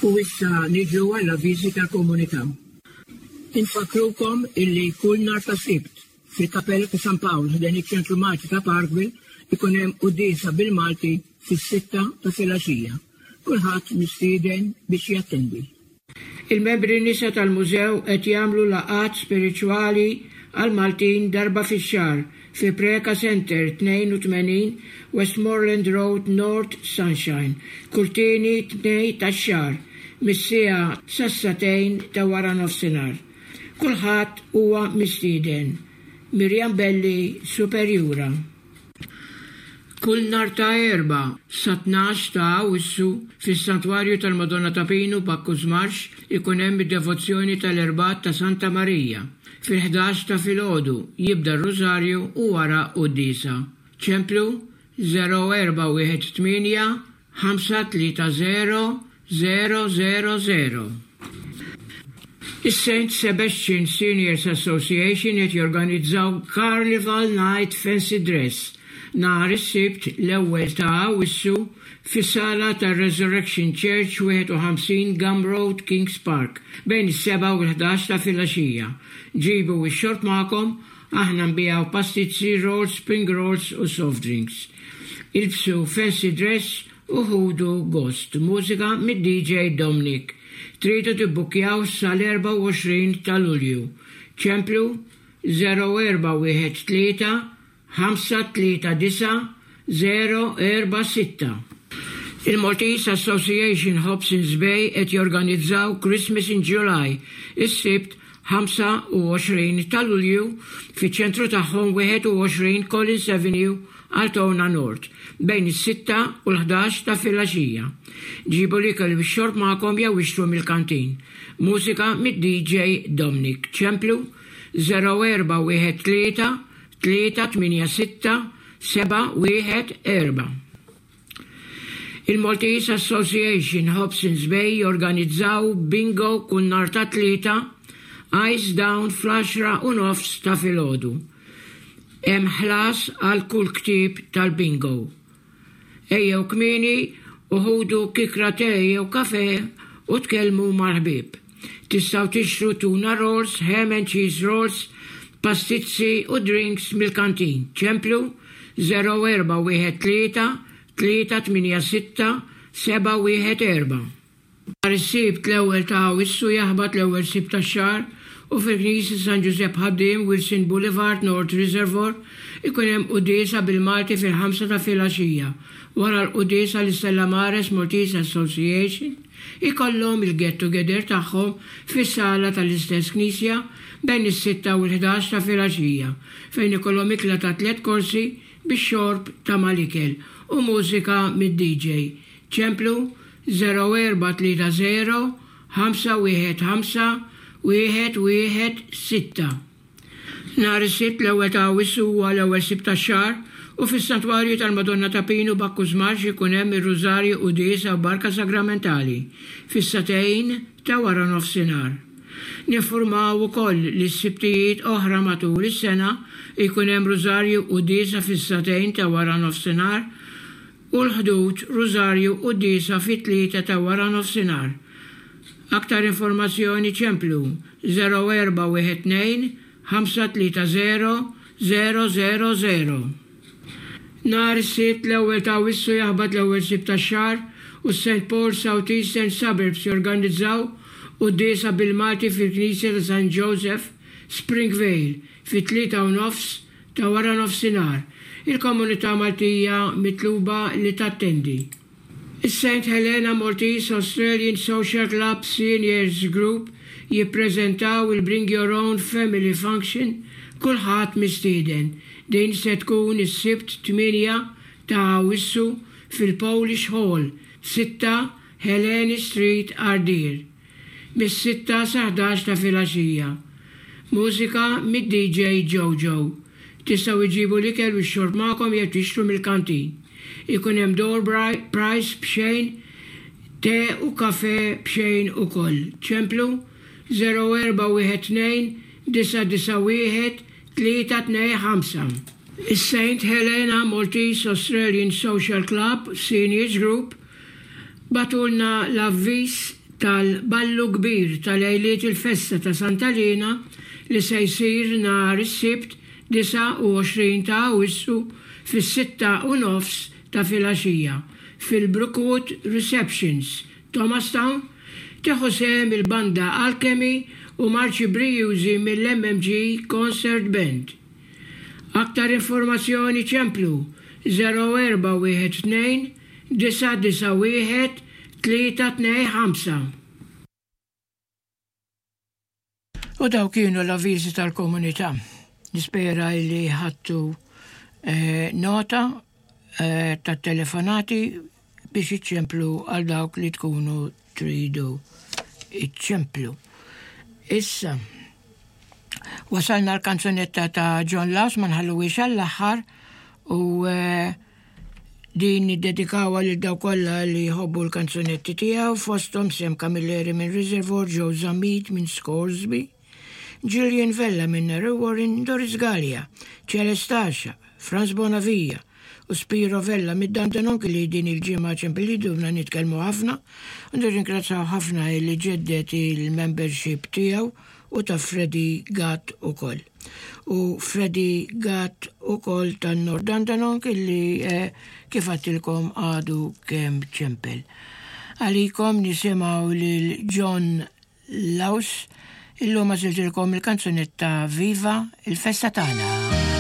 U issa niġu għall-avviżi tal-komunità. Infakrukom illi kull nhar ta' Sibt fil-Kappella ta' San Paolo ħdan iċ-Ċentru Malti ta' Parkville ikun hemm qudiesa bil-Malti fis-6 ta' filgħaxija. Kulħadd mistieden biex jattendi. Il-membri nisa tal-mużew qed jagħmlu laqgħat spiriċwali għal Maltin darba fix-xahar fi Preka Center 82 Westmoreland Road North Sunshine, kull tieni 2 tax-xahar, mis-siegħa sas-satejn ta' wara nofsinhar. Kulħadd huwa mistieden. Mirjam Belli, Superjura. Kull nhar ta' Erba' sa 12 ta' Awwissu fis-Santwarju tal-Madonna ta' Pinu b'Akkuż Marx ikun hemm id-devozzjoni tal-Erbat ta' Santa Marija. Fil-11 ta' filgħodu jibda r-Rużarju u wara qudiesa. Ċemplu 0418 530 000. Is-St. Sebastian Seniors Association qed jorganizzaw Carnival Night Fancy Dress nhar is-Sibt l-ewwel ta' Awwissu fis-sala tar-Resurrection Church 51 Gum Road, Kings Park, bejn is-7 u l-11 ta' filgħaxija. Ġibu x-xorb magħkom, aħna nbiegħu pastizzi, rolls, spring rolls u soft drinks. Ilbsu fancy dress u ħudu gost. Mużika mid-DJ Dominic. Tridu tibbukjaw sal-24 ta' Lulju. Ċemplu 0413 539 046. Il-Maltese Association Hobsons Bay qed jorganizzaw Christmas in July is-Sibt 25 ta' Lulju fiċ-ċentru tagħhom 21 Collins Avenue, Altona North, bejn is-6 u l-11 ta' filgħaxija. Ġibu l-ikel bix-xorb magħkom jew ixtru mill-kantin. Mużika mid-DJ Dominic. Ċemplu 0413 386 714. Il-Maltese Association Hobsons Bay jorganizzaw bingo kull nhar ta' tlieta, Ice Down fl-10 u nofs ta' filgħodu. Hemm ħlas għal kull ktieb tal-bingo. Ejjew kmieni u ħudu kikra te jew kafe u tkellmu mal-ħbieb. Tistgħu tixtru tuna rolls, ham and cheese rolls, pastizzi u drinks mill-kantin. Ċemplu 0413 386 714. Nhar is-Sibt l-ewwel ta' Awwissu jaħbad l-ewwel Sibt tax-xahar u fil-Knisja San Giuseppe Ħaddiem Wilson Boulevard North Reservoir ikun hemm qudiesa bil-Malti fil-5 ta' filgħaxija. Wara l-qudiesa l-Stella Maris Maltese Association ikollhom il-get together tagħhom fis-sala tal-istess Knisja bejn is-6 u l-11 ta' filgħaxija fejn ikollhom ikla ta' 3 korsi bix-xorb ta' mal-ikel u mużika mid-DJ. Ċemplu 0430 515 116. Nhar is-Sibt l-ewwel ta' Awwissu huwa l-ewwel Sibt tax-xahar u fis-Santwarju tal-Madonna ta' Pinu b'Akkuż Marx ikun hemm ir-Rużarju qudiesa u barka sagramentali fis-satejn ta' wara nofsinhar. Niffurmaw ukoll li s-sibtijiet oħra matul is-sena ikun hemm Rużarju qudiesa fis-satejn ta' wara nofsinhar u l-ħdud Rużarju qudiesa fit-3 ta' wara nofsinhar. Aktar informazzjoni ċemplu 0412 530 000. Nhar is-Sibt l-ewwel ta' Awwissu jaħbad l-ewwel Sibt tax-xahar u St. Paul South Eastern Suburbs jorganizzaw qudiesa bil-Malti fil-Knisja ta' St. Joseph Springvale fit-3 u nofs ta' wara nofsinhar. Il-komunità Maltija mitluba li tattendi. Is-St. Helena Maltese Australian Social Club Seniors Group jippreżentaw il-Bring Your Own Family Function kulħadd mistieden. Din se tkun is-Sibt 8 ta' Awwissu fil-Polish Hall, 6 Helena Street, Ardeer, mis-6 sa 11 ta' filgħaxija. Mużika mid-DJ Jojo. Tistgħu iġibu l-ikel u x-xorb magħkom jew tixtru mill-kantin. Ikun hemm door price b'xejn, te u kafe b'xejn ukoll. Ċemplu 0412 991 325. Is-St. Helena Maltese Australian Social Club Seniors Group batulna l-avviż tal-ballu kbir tal-għajliet il-festa ta' Sant'Alena li se jsir nhar is-Sibt 29 ta' Awwissu fis-6:30 ta' filgħaxija fil-Brookwood Receptions, Thomastown, tieħu sehem il-banda Alchemy u Marci Briusi mill-MMG Concert Band. Aktar informazzjoni ċemplu 0412 991 325. U daw kienu l-avviżi tal-komunità. Nispera li ħattu nota tat-telefonati biex iċċemplu għal dawk li tkunu tridu iċċemplu. Issa, wasalna l-kanzunetta ta' John Laws ma nħalluwiex għall-aħħar u din niddedikawa lil daw kollha li jħobbu l-kanzunetti tiegħu fosthom Sam Camilleri minn Reservoir, Joe Zamit minn Scoresby, Gillian Vella minn Narrow Warren, Doris Gallia, Celestasha, Franz Bonavia u Spiro Vella mid-Dandenonk li din il-ġimgħa ċempiliduna nitkellmu ħafna u nirringrazzjaw ħafna li ġeddet il-membership tiegħu u ta' Freddy Gatt ukoll. U Freddy Gatt ukoll tan-Nord Dandenonk li kif għattilkom għadu kemm ċempel. Għalikom nisimgħu lil John Laws illum għażiltilkom il-kanzunetta Viva il-festa tagħna.